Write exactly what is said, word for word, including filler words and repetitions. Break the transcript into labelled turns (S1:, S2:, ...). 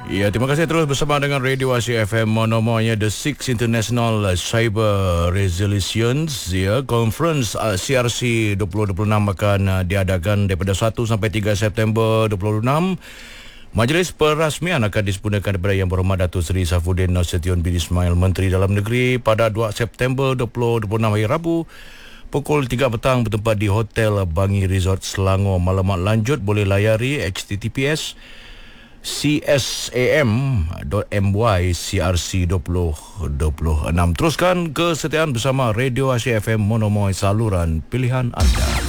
S1: Ya, terima kasih terus bersama dengan Radio Asia F M. Nomornya The Sixth International Cyber Resilience ya, Conference uh, C R C dua ribu dua puluh enam akan uh, diadakan daripada satu sampai tiga September dua ribu dua puluh enam. Majlis perasmian akan disempurnakan daripada Yang Berhormat Datuk Seri Saifuddin Nasution bin Ismail, Menteri Dalam Negeri, pada dua September dua ribu dua puluh enam hari Rabu pukul tiga petang bertempat di Hotel Bangi Resort Selangor. Maklumat lanjut boleh layari h t t p s c s a m dot m y c r c dua ribu dua puluh enam. Teruskan kesetiaan bersama Radio Asia F M, monomoy saluran pilihan anda.